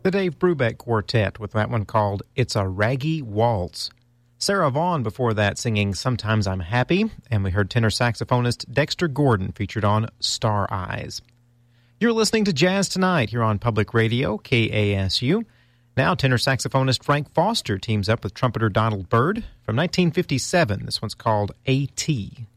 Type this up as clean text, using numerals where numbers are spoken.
The Dave Brubeck Quartet with that one called It's a Raggy Waltz. Sarah Vaughan before that singing Sometimes I'm Happy, and we heard tenor saxophonist Dexter Gordon featured on Star Eyes. You're listening to Jazz Tonight here on Public Radio, KASU. Now tenor saxophonist Frank Foster teams up with trumpeter Donald Byrd. From 1957, this one's called A.T.